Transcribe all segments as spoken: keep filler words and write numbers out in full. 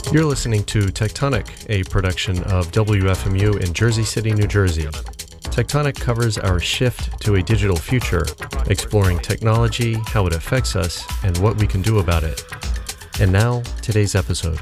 You're listening to Tectonic, a production of W F M U in Jersey City, New Jersey. Tectonic covers our shift to a digital future, exploring technology, how it affects us, and what we can do about it. And now, today's episode.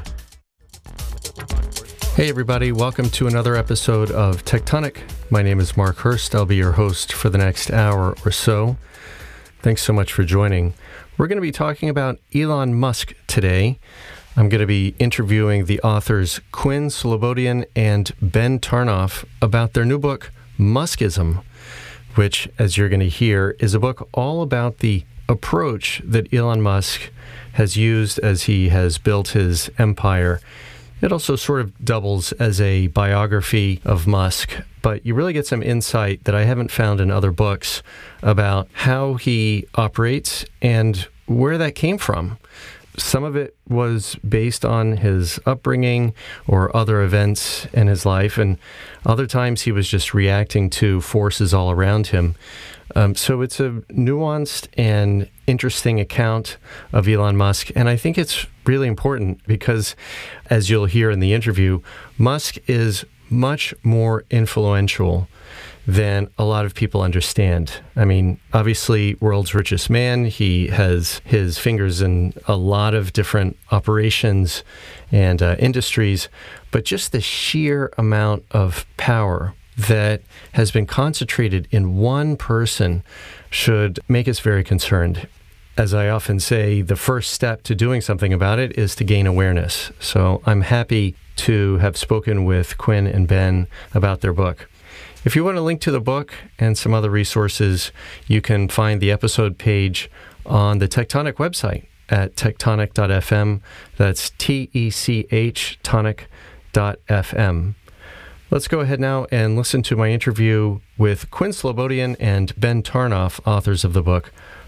Hey everybody, welcome to another episode of Tectonic. My name is Mark Hurst. I'll be your host for the next hour or so. Thanks so much for joining. We're going to be talking about Elon Musk today. I'm going to be interviewing the authors Quinn Slobodian and Ben Tarnoff about their new book, Muskism, which, as you're going to hear, is a book all about the approach that Elon Musk has used as he has built his empire. It also sort of doubles as a biography of Musk, but you really get some insight that I haven't found in other books about how he operates and where that came from. Some of it was based on his upbringing or other events in his life, and other times he was just reacting to forces all around him. Um, so it's a nuanced and interesting account of Elon Musk, and I think it's really important because, as you'll hear in the interview, Musk is much more influential than a lot of people understand. I mean, obviously, world's richest man. He has his fingers in a lot of different operations and uh, industries, but just the sheer amount of power that has been concentrated in one person should make us very concerned. As I often say, the first step to doing something about it is to gain awareness. So I'm happy to have spoken with Quinn and Ben about their book. If you want a link to the book and some other resources, you can find the episode page on the Tectonic website at tectonic dot f m. That's T E C H tonic dot f m. Let's go ahead now and listen to my interview with Quinn Slobodian and Ben Tarnoff, authors of the book